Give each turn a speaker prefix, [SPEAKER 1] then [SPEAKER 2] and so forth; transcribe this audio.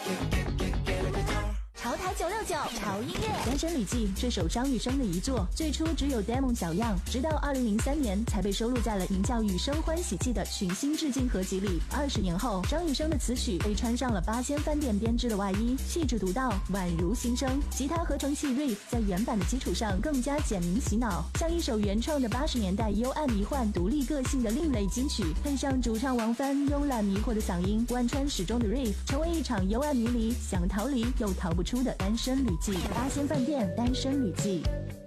[SPEAKER 1] 潮台969潮音乐，《单身旅记》这首张雨生的遗作，最初只有 demo 小样，直到2003年才被收录在了名叫《雨生欢喜记》的群星致敬合集里。20年后，张雨生的词曲被穿上了8000饭店编织的外衣，气质独到，宛如新生。吉他合成器 riff 在原版的基础上更加简明洗脑，像一首原创的80年代幽暗迷幻、独立个性的另类金曲，配上主唱王帆慵懒迷惑的嗓音，贯穿始终的 riff， 成为一场幽暗迷离，想逃离又逃不出的单身旅记。8000饭店单身旅记。